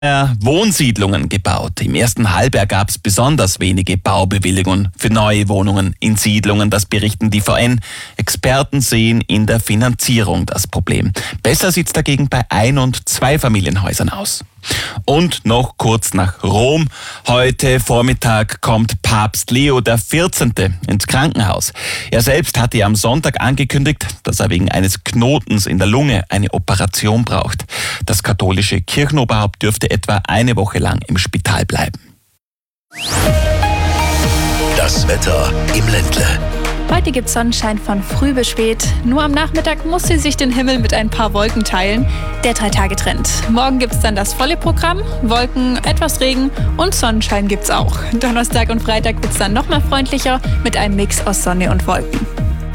Wohnsiedlungen gebaut. Im ersten Halbjahr gab es besonders wenige Baubewilligungen für neue Wohnungen in Siedlungen. Das berichten die VN. Experten sehen in der Finanzierung das Problem. Besser sieht es dagegen bei Ein- und Zweifamilienhäusern aus. Und noch kurz nach Rom. Heute Vormittag kommt Papst Leo XIV. Ins Krankenhaus. Er selbst hatte ja am Sonntag angekündigt, dass er wegen eines Knotens in der Lunge eine Operation braucht. Das katholische Kirchenoberhaupt dürfte etwa eine Woche lang im Spital bleiben. Das Wetter im Ländle. Heute gibt Sonnenschein von früh bis spät. Nur am Nachmittag muss sie sich den Himmel mit ein paar Wolken teilen. Der 3-Tage-Trend. Morgen gibt es dann das volle Programm. Wolken, etwas Regen und Sonnenschein gibt's auch. Donnerstag und Freitag wird es dann noch mal freundlicher mit einem Mix aus Sonne und Wolken.